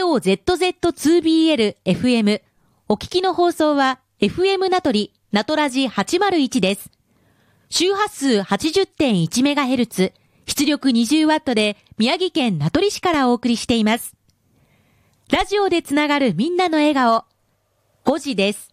曜 ZZ2BL-FM。お聞きの放送は FM 名取、名取ラジ801です。周波数 80.1MHz、出力 20W で宮城県名取市からお送りしています。ラジオでつながるみんなの笑顔。5時です。